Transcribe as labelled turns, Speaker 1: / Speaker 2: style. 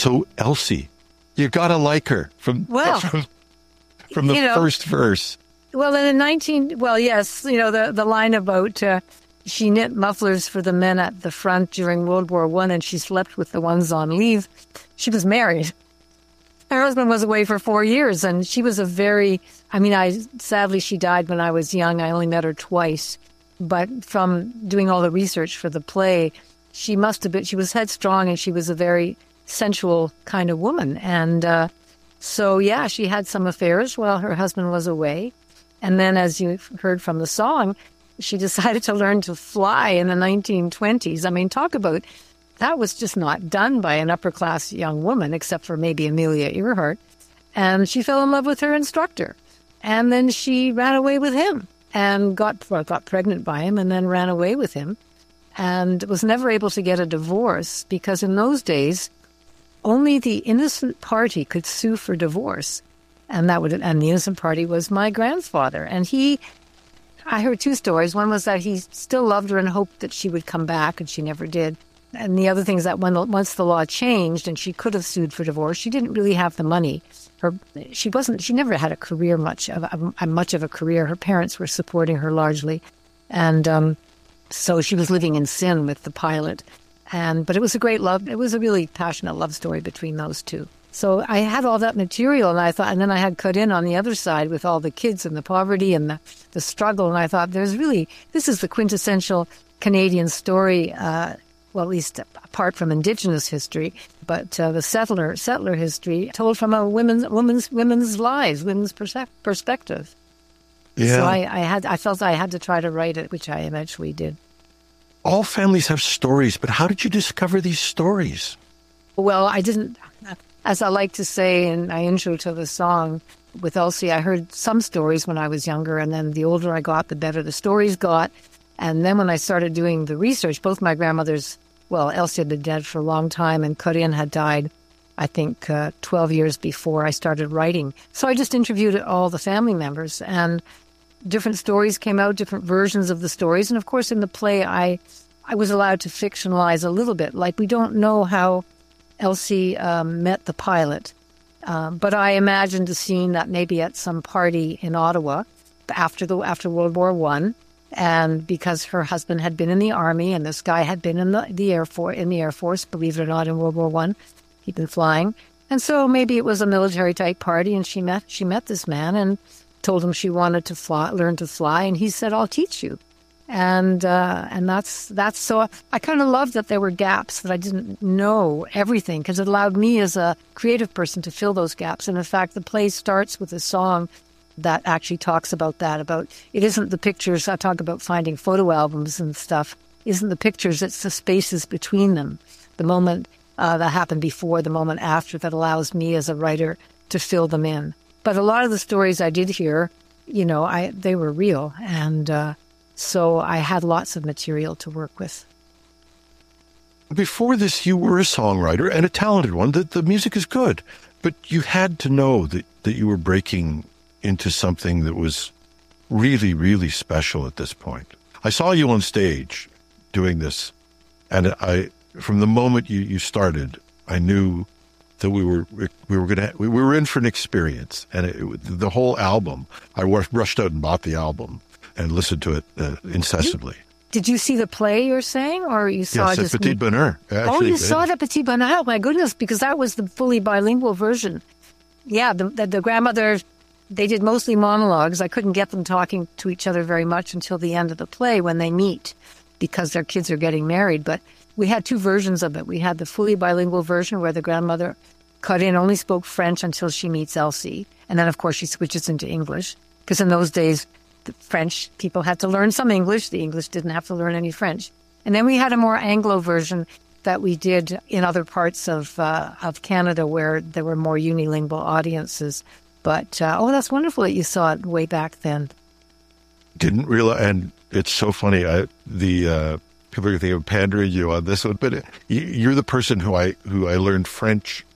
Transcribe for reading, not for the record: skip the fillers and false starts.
Speaker 1: So Elsie, you gotta like her from the first verse.
Speaker 2: Well, yes, the line about she knit mufflers for the men at the front during World War I, and she slept with the ones on leave. She was married. Her husband was away for 4 years, and she was sadly, she died when I was young. I only met her twice. But from doing all the research for the play, she was headstrong, and she was a very sensual kind of woman. And she had some affairs while her husband was away. And then, as you heard from the song, she decided to learn to fly in the 1920s. I mean, talk about, that was just not done by an upper-class young woman, except for maybe Amelia Earhart. And she fell in love with her instructor. And then she ran away with him and got pregnant by him and then ran away with him and was never able to get a divorce because in those days, only the innocent party could sue for divorce. And the innocent party was my grandfather. And I heard two stories. One was that he still loved her and hoped that she would come back, and she never did. And the other thing is that once the law changed and she could have sued for divorce, she didn't really have the money. She never had a career, much of a career. Her parents were supporting her largely. And so she was living in sin with the pilot. But it was a great love. It was a really passionate love story between those two. So I had all that material, and then I had cut in on the other side with all the kids and the poverty and the struggle. And I thought, this is the quintessential Canadian story, well, at least apart from Indigenous history, but the settler history told from a women's lives, women's perspective.
Speaker 1: Yeah.
Speaker 2: So I felt I had to try to write it, which I eventually did.
Speaker 1: All families have stories, but how did you discover these stories?
Speaker 2: Well, I didn't. As I like to say in my intro to the song, with Elsie, I heard some stories when I was younger, and then the older I got, the better the stories got. And then when I started doing the research, both my grandmothers, Elsie had been dead for a long time, and Corinne had died, I think, 12 years before I started writing. So I just interviewed all the family members, and different stories came out, different versions of the stories. And of course, in the play, I was allowed to fictionalize a little bit. Like, we don't know how Elsie met the pilot, but I imagined a scene that maybe at some party in Ottawa after World War I, and because her husband had been in the army and this guy had been in the Air Force, believe it or not, in World War I, he'd been flying, and so maybe it was a military type party, and she met this man and told him she wanted to learn to fly, and he said, "I'll teach you." And that's so I kind of loved that there were gaps, that I didn't know everything, because it allowed me as a creative person to fill those gaps. And in fact, the play starts with a song that actually talks about that, about it isn't the pictures. I talk about finding photo albums and stuff. It isn't the pictures, it's the spaces between them. The moment that happened before, the moment after, that allows me as a writer to fill them in. But a lot of the stories I did hear, they were real. And so I had lots of material to work with.
Speaker 1: Before this, you were a songwriter and a talented one. The music is good, but you had to know that you were breaking into something that was really, really special at this point. I saw you on stage doing this, and from the moment you started, I knew that we were in for an experience. And the whole album, I rushed out and bought the album and listened to it incessantly.
Speaker 2: Did you see the play you're saying, or you saw
Speaker 1: just Petit Bonheur?
Speaker 2: You saw it at Petit Bonheur. Oh, my goodness, because that was the fully bilingual version. Yeah, the grandmother, they did mostly monologues. I couldn't get them talking to each other very much until the end of the play when they meet, because their kids are getting married. But we had two versions of it. We had the fully bilingual version where the grandmother only spoke French until she meets Elsie. And then, of course, she switches into English, because in those days, the French people had to learn some English. The English didn't have to learn any French. And then we had a more Anglo version that we did in other parts of Canada where there were more unilingual audiences. But, that's wonderful that you saw it way back then.
Speaker 1: Didn't realize, and it's so funny, people are thinking of pandering you on this one, but you're the person who I learned French